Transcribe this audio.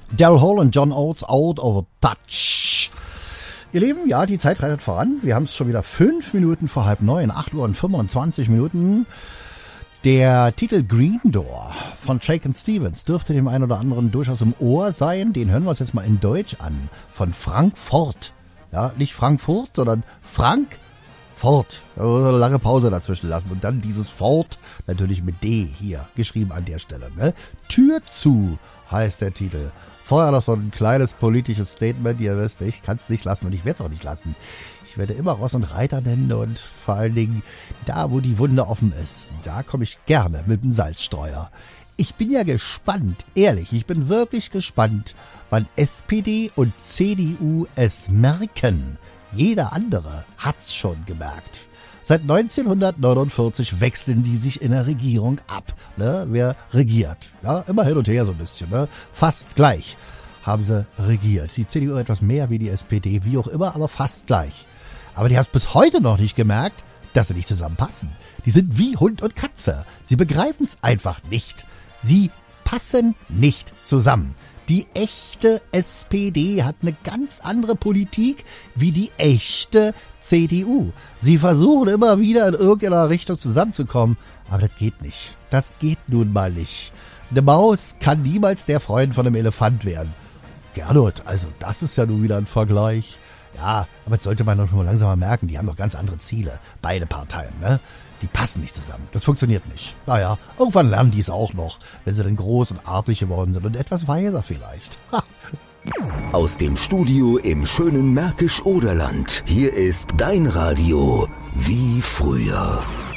Daryl Hall und John Oates, Out of Touch. Ihr Lieben, ja, die Zeit reitet voran. Wir haben es schon wieder 5 Minuten vor 8:30, 8 Uhr und 25 Minuten. Der Titel Green Door von Shakin' Stevens dürfte dem einen oder anderen durchaus im Ohr sein. Den hören wir uns jetzt mal in Deutsch an. Von Frank Ford. Ja, nicht Frankfurt, sondern Frank Ford. Da muss man eine lange Pause dazwischen lassen. Und dann dieses Ford, natürlich mit D hier, geschrieben an der Stelle. Ne? Tür zu heißt der Titel. Vorher noch so ein kleines politisches Statement. Ihr wisst, ich kann es nicht lassen und ich werde es auch nicht lassen. Ich werde immer Ross und Reiter nennen und vor allen Dingen da, wo die Wunde offen ist, da komme ich gerne mit dem Salzstreuer. Ich bin ja gespannt, ehrlich, ich bin wirklich gespannt, wann SPD und CDU es merken. Jeder andere hat's schon gemerkt. Seit 1949 wechseln die sich in der Regierung ab. Ne? Wer regiert? Ja, immer hin und her so ein bisschen. Ne? Fast gleich haben sie regiert. Die CDU etwas mehr wie die SPD, wie auch immer, aber fast gleich. Aber die haben es bis heute noch nicht gemerkt, dass sie nicht zusammenpassen. Die sind wie Hund und Katze. Sie begreifen es einfach nicht. Sie passen nicht zusammen. Die echte SPD hat eine ganz andere Politik wie die echte CDU. Sie versuchen immer wieder in irgendeiner Richtung zusammenzukommen, aber das geht nicht. Das geht nun mal nicht. Eine Maus kann niemals der Freund von einem Elefant werden. Gernot, also das ist ja nun wieder ein Vergleich. Ja, aber das sollte man doch schon mal langsam mal merken, die haben doch ganz andere Ziele, beide Parteien, ne? Die passen nicht zusammen. Das funktioniert nicht. Naja, irgendwann lernen die es auch noch, wenn sie dann groß und artig geworden sind und etwas weiser vielleicht. Ha. Aus dem Studio im schönen Märkisch-Oderland. Hier ist dein Radio wie früher.